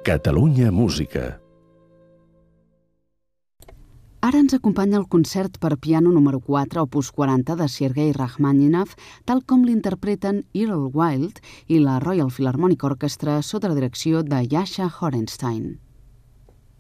Catalunya Música. Ara ens acompanya el concert per piano número 4, opus 40, de Sergei Rachmaninov, tal com l'interpreten Earl Wild i la Royal Philharmonic Orchestra sota la direcció de Yasha Horenstein.